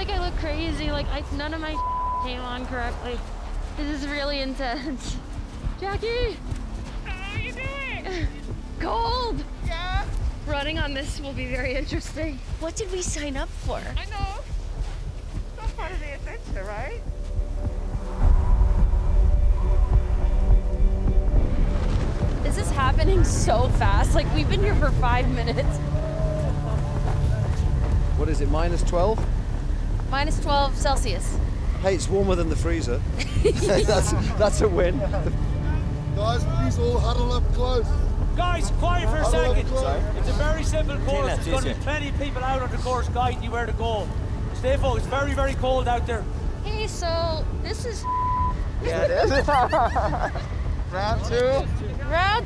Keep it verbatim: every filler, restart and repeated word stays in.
like I look crazy. Like I, none of my came on correctly. This is really intense. Jackie! How are you doing? Cold! Yeah? Running on this will be very interesting. What did we sign up for? I know. That's part of the adventure, right? This is happening so fast. Like we've been here for five minutes. What is it, minus twelve? Minus twelve Celsius. Hey, it's warmer than the freezer. that's, that's a win. Guys, please all huddle up close. Guys, quiet for a Huddle up second. close. It's a very simple course. There's going to be plenty of people out on the course guiding you where to go. Stay focused. It's very, very cold out there. Hey, so this is Yeah, it is. Round two. round